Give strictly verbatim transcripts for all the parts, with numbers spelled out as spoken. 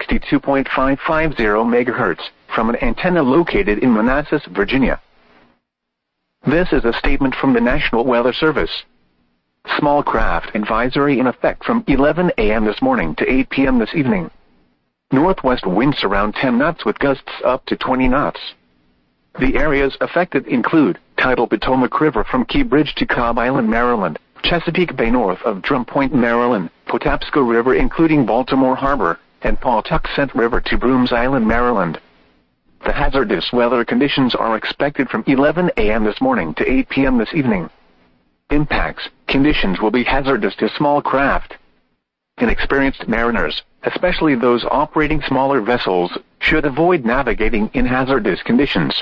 sixty-two point five five zero megahertz from an antenna located in Manassas, Virginia. This is a statement from the National Weather Service. Small craft advisory in effect from eleven a m this morning to eight p m this evening. Northwest winds around ten knots with gusts up to twenty knots. The areas affected include tidal Potomac River from Key Bridge to Cobb Island, Maryland, Chesapeake Bay north of Drum Point, Maryland, Patapsco River including Baltimore Harbor, and Pawtuxet River to Brooms Island, Maryland. The hazardous weather conditions are expected from eleven a m this morning to eight p m this evening. Impacts: conditions will be hazardous to small craft. Inexperienced mariners, especially those operating smaller vessels, should avoid navigating in hazardous conditions.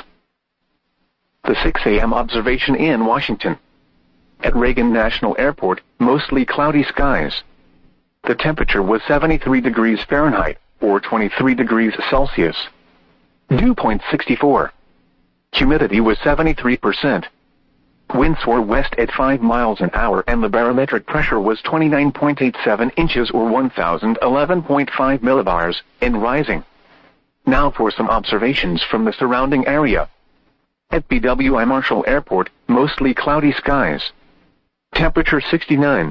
The six a m observation in Washington. At Reagan National Airport, mostly cloudy skies. The temperature was seventy-three degrees Fahrenheit, or twenty-three degrees Celsius. Dew point sixty-four. Humidity was seventy-three percent. Winds were west at five miles an hour and the barometric pressure was twenty-nine point eight seven inches or one thousand eleven point five millibars, and rising. Now for some observations from the surrounding area. At B W I Marshall Airport, mostly cloudy skies. Temperature sixty-nine.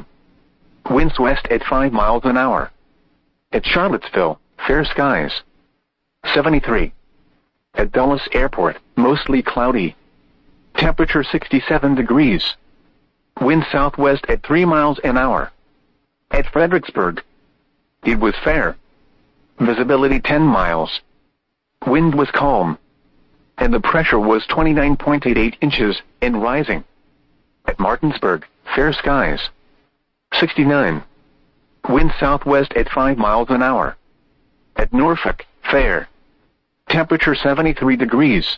Winds west at five miles an hour. At Charlottesville, fair skies. seventy-three. At Dulles Airport, mostly cloudy. Temperature sixty-seven degrees. Wind southwest at three miles an hour. At Fredericksburg, it was fair. Visibility ten miles. Wind was calm. And the pressure was twenty-nine point eight eight inches, and rising. At Martinsburg, fair skies. sixty-nine. Wind southwest at five miles an hour. At Norfolk, fair. Temperature seventy-three degrees.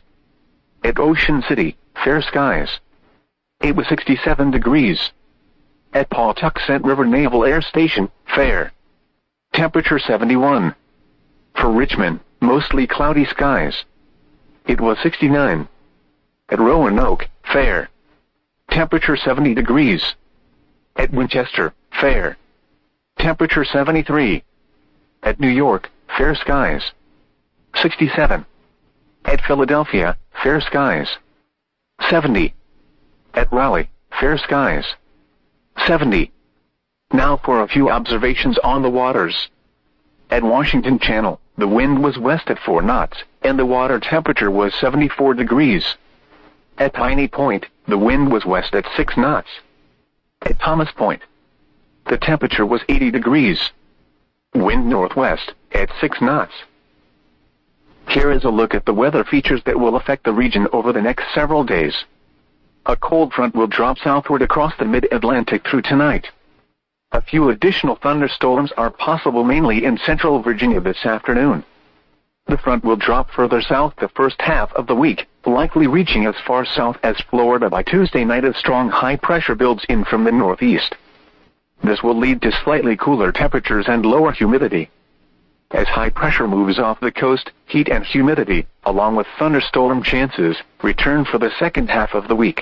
At Ocean City, fair skies. It was sixty-seven degrees. At Pawtuxet River Naval Air Station, fair. Temperature seventy-one. For Richmond, mostly cloudy skies. It was sixty-nine. At Roanoke, fair. Temperature seventy degrees. At Winchester, fair. Temperature seventy-three. At New York, fair skies. sixty-seven. At Philadelphia, fair skies. seventy. At Raleigh, fair skies. seventy. Now for a few observations on the waters. At Washington Channel, the wind was west at four knots, and the water temperature was seventy-four degrees. At Piney Point, the wind was west at six knots. At Thomas Point, the temperature was eighty degrees. Wind northwest, at six knots. Here is a look at the weather features that will affect the region over the next several days. A cold front will drop southward across the mid-Atlantic through tonight. A few additional thunderstorms are possible mainly in central Virginia this afternoon. The front will drop further south the first half of the week, likely reaching as far south as Florida by Tuesday night as strong high pressure builds in from the northeast. This will lead to slightly cooler temperatures and lower humidity. As high pressure moves off the coast, heat and humidity, along with thunderstorm chances, return for the second half of the week.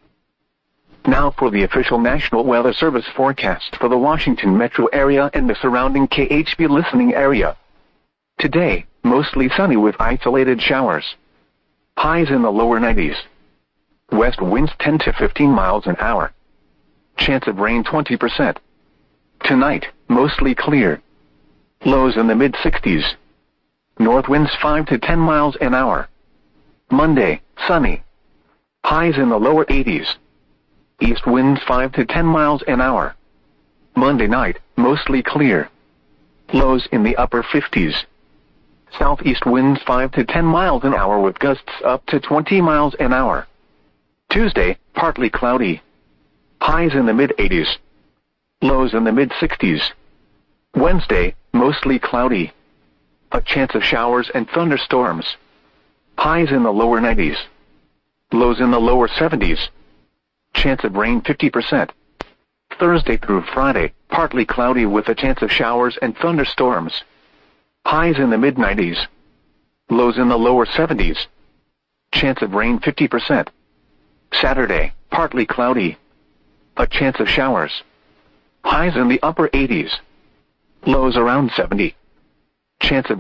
Now for the official National Weather Service forecast for the Washington metro area and the surrounding K H B listening area. Today, mostly sunny with isolated showers. Highs in the lower nineties. West winds ten to fifteen miles an hour. Chance of rain twenty percent. Tonight, mostly clear. Lows in the mid-sixties. North winds five to ten miles an hour. Monday, sunny. Highs in the lower eighties. East winds five to ten miles an hour. Monday night, mostly clear. Lows in the upper fifties. Southeast winds five to ten miles an hour with gusts up to twenty miles an hour. Tuesday, partly cloudy. Highs in the mid-eighties. Lows in the mid-sixties. Wednesday, mostly cloudy. A chance of showers and thunderstorms. Highs in the lower nineties. Lows in the lower seventies. Chance of rain fifty percent. Thursday through Friday, partly cloudy with a chance of showers and thunderstorms. Highs in the mid-nineties. Lows in the lower seventies. Chance of rain fifty percent. Saturday, partly cloudy. A chance of showers. Highs in the upper eighties. Lows around seventy. Chance of